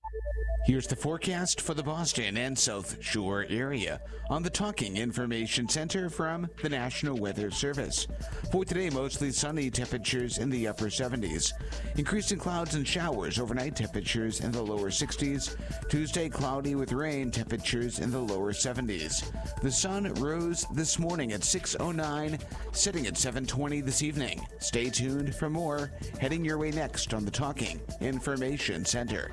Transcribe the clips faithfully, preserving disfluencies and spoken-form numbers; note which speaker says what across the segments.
Speaker 1: Here's the forecast for the Boston and South Shore area on the Talking Information Center from the National Weather Service. For today, mostly sunny, temperatures in the upper seventies. Increasing clouds and showers overnight, temperatures in the lower sixties. Tuesday, cloudy with rain, temperatures in the lower seventies. The sun rose this morning at six oh nine, setting at seven twenty this evening. Stay tuned for more, heading your way next on the Talking Information Center.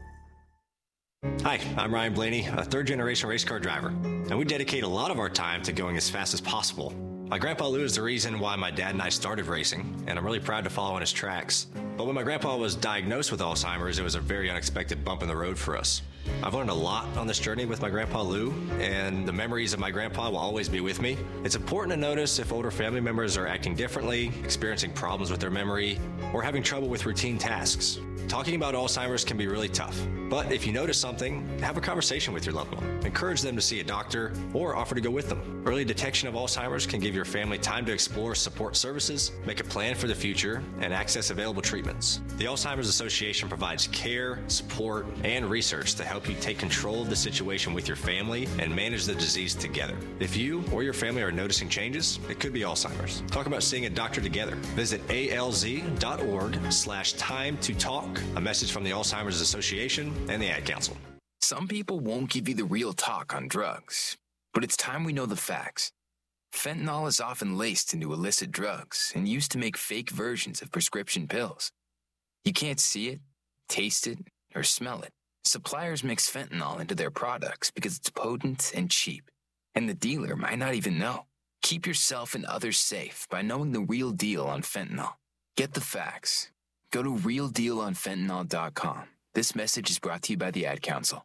Speaker 2: Hi, I'm Ryan Blaney, a third-generation race car driver, and we dedicate a lot of our time to going as fast as possible. My grandpa Lou is the reason why my dad and I started racing, and I'm really proud to follow in his tracks. But when my grandpa was diagnosed with Alzheimer's, it was a very unexpected bump in the road for us. I've learned a lot on this journey with my grandpa Lou, and the memories of my grandpa will always be with me. It's important to notice if older family members are acting differently, experiencing problems with their memory, or having trouble with routine tasks. Talking about Alzheimer's can be really tough, but if you notice something, have a conversation with your loved one. Encourage them to see a doctor or offer to go with them. Early detection of Alzheimer's can give your family time to explore support services, make a plan for the future, and access available treatments. The Alzheimer's Association provides care, support, and research to help you take control of the situation with your family and manage the disease together. If you or your family are noticing changes, it could be Alzheimer's. Talk about seeing a doctor together. Visit alz.org slash time to talk. A message from the Alzheimer's Association and the Ad Council.
Speaker 3: Some people won't give you the real talk on drugs, but it's time we know the facts. Fentanyl is often laced into illicit drugs and used to make fake versions of prescription pills. You can't see it, taste it, or smell it. Suppliers mix fentanyl into their products because it's potent and cheap, and the dealer might not even know. Keep yourself and others safe by knowing the real deal on fentanyl. Get the facts. Go to real deal on fentanyl dot com. This message is brought to you by the Ad Council.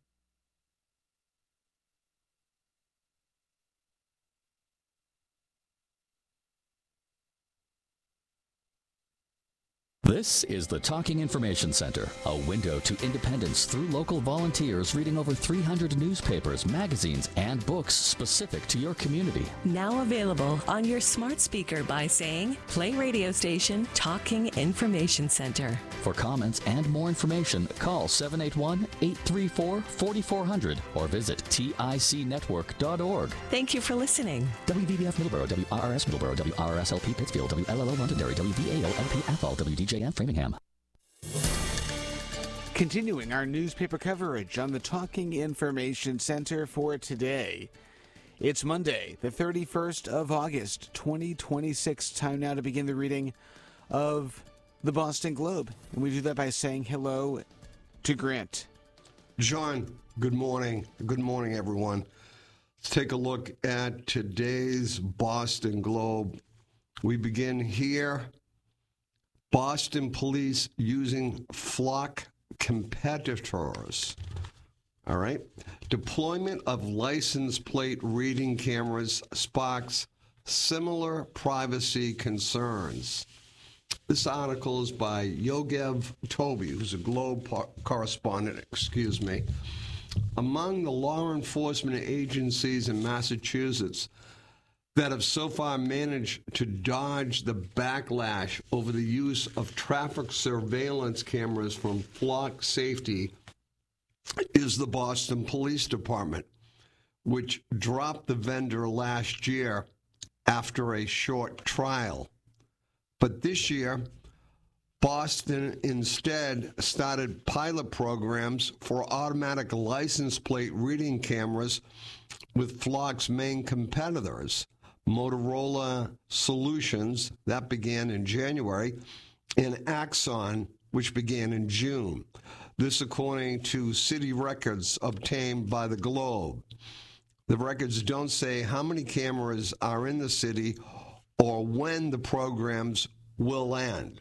Speaker 4: This is the Talking Information Center, a window to independence through local volunteers reading over three hundred newspapers, magazines, and books specific to your community.
Speaker 5: Now available on your smart speaker by saying, play radio station Talking Information Center.
Speaker 4: For comments and more information, call seven eight one, eight three four, four four zero zero or visit tic network dot org.
Speaker 5: Thank you for listening.
Speaker 4: W V B F Middleborough, W R R S Middleborough, W R R S L P Pittsfield, W L L O Londonderry, W V A O L P F L, W D J F Framingham.
Speaker 1: Continuing our newspaper coverage on the Talking Information Center for today. It's Monday, the thirty-first of August, twenty twenty-six. Time now to begin the reading of the Boston Globe. And we do that by saying hello to Grant.
Speaker 6: John, good morning. Good morning, everyone. Let's take a look at today's Boston Globe. We begin here. Boston police using flock competitors. All right. Deployment of license plate reading cameras sparks similar privacy concerns. This article is by Yogev Toby, who's a Globe correspondent, excuse me. Among the law enforcement agencies in Massachusetts that have so far managed to dodge the backlash over the use of traffic surveillance cameras from Flock Safety is the Boston Police Department, which dropped the vendor last year after a short trial. But this year, Boston instead started pilot programs for automatic license plate reading cameras with Flock's main competitors, Motorola Solutions, that began in January, and Axon, which began in June. This according to city records obtained by the Globe. The records don't say how many cameras are in the city or when the programs will end.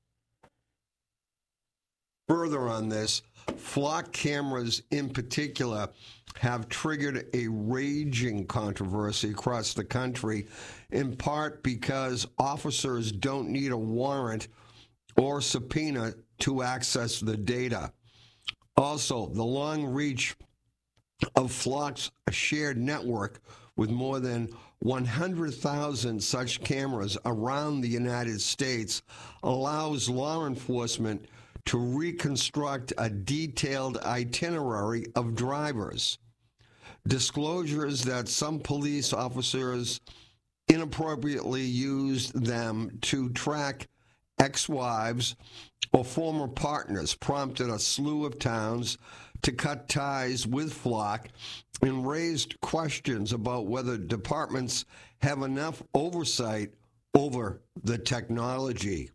Speaker 6: Further on this, Flock cameras in particular have triggered a raging controversy across the country, in part because officers don't need a warrant or subpoena to access the data. Also, the long reach of Flock's shared network with more than one hundred thousand such cameras around the United States allows law enforcement to reconstruct a detailed itinerary of drivers. Disclosures that some police officers inappropriately used them to track ex-wives or former partners prompted a slew of towns to cut ties with Flock and raised questions about whether departments have enough oversight over the technology.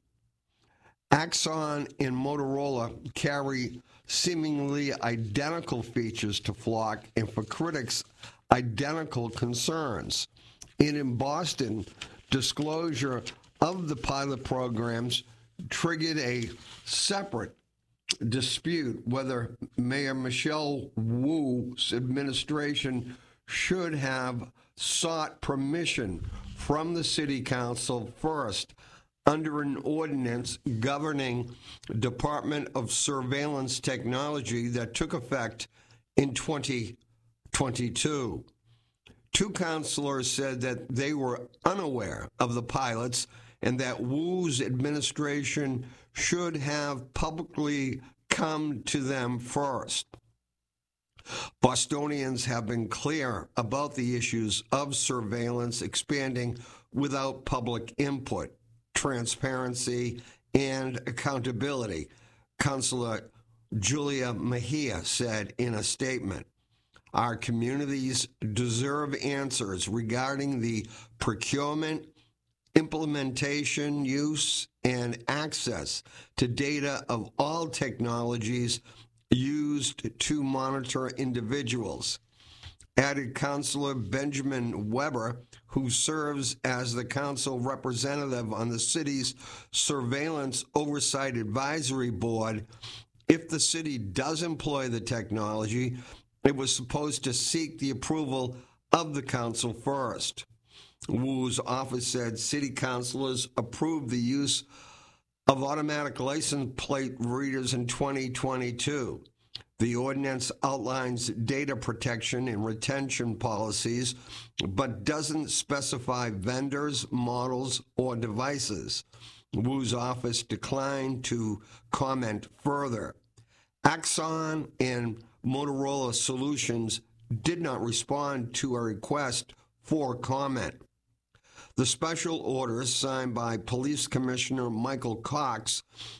Speaker 6: Axon and Motorola carry seemingly identical features to Flock and, for critics, identical concerns. And in Boston, disclosure of the pilot programs triggered a separate dispute whether Mayor Michelle Wu's administration should have sought permission from the city council first under an ordinance governing Department of Surveillance Technology that took effect in twenty twenty-two. Two councilors said that they were unaware of the pilots and that Wu's administration should have publicly come to them first. Bostonians have been clear about the issues of surveillance expanding without public input, transparency, and accountability, Councilor Julia Mejia said in a statement. Our communities deserve answers regarding the procurement, implementation, use, and access to data of all technologies used to monitor individuals. Added Councilor Benjamin Weber, who serves as the council representative on the city's Surveillance Oversight Advisory Board, if the city does employ the technology, it was supposed to seek the approval of the council first. Wu's office said city councilors approved the use of automatic license plate readers in twenty twenty-two. The ordinance outlines data protection and retention policies, but doesn't specify vendors, models, or devices. Wu's office declined to comment further. Axon and Motorola Solutions did not respond to a request for comment. The special orders signed by Police Commissioner Michael Cox